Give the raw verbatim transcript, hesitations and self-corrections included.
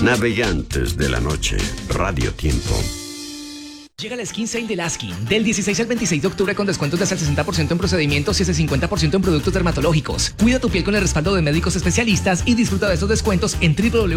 Navegantes de la noche, Radio Tiempo. Llega la Skin Sale de Laskin del dieciséis al veintiséis de octubre con descuentos de hasta el sesenta por ciento en procedimientos y hasta el cincuenta por ciento en productos dermatológicos. Cuida tu piel con el respaldo de médicos especialistas y disfruta de estos descuentos en w w w